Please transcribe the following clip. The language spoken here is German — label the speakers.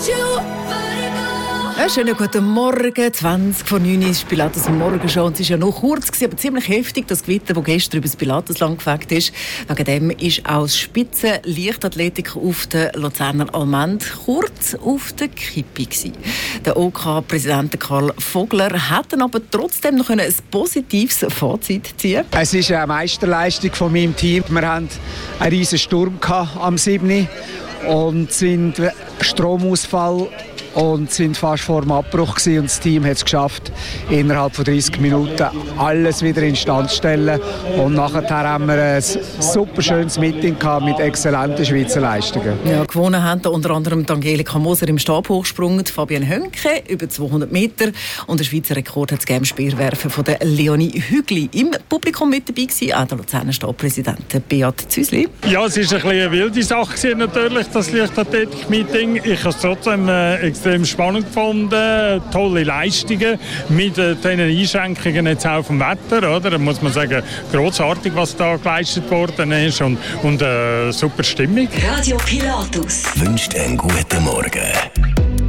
Speaker 1: Ja, schönen guten Morgen, 20 vor 9 ist Pilatus am Morgen schon. Es war ja noch kurz, aber ziemlich heftig, das Gewitter, das gestern über das Pilatusland gefegt ist. Wegen dem war auch das Spitzenleichtathletik auf der Luzerner Allmend kurz auf der Kippe gewesen. Der OK-Präsident Karl Vogler hat dann aber trotzdem noch ein positives Fazit ziehen.
Speaker 2: Es ist eine Meisterleistung von meinem Team. Wir hatten einen riesen Sturm am 7. und sind Stromausfall und sind fast vor dem Abbruch gewesen. Und das Team hat es geschafft, innerhalb von 30 Minuten alles wieder instand zu stellen. Und nachher haben wir ein super schönes Meeting gehabt mit exzellenten Schweizer Leistungen.
Speaker 1: Ja, gewonnen haben unter anderem Angelika Moser im Stabhochsprung, Fabienne Hönke über 200 Meter und der Schweizer Rekord hat das Game-Speerwerfen von der Leonie Hügli. Im Publikum mit dabei war auch der Luzerner Stabpräsident Beat Züsli.
Speaker 3: Ja, es war eine wilde Sache natürlich, das Leichtathletik-Meeting. Ich habe es trotzdem extrem spannend gefunden, tolle Leistungen mit den Einschränkungen jetzt auch vom Wetter, oder? Da muss man sagen, grossartig, was da geleistet worden ist und super Stimmung.
Speaker 4: Radio Pilatus
Speaker 5: wünscht einen guten Morgen.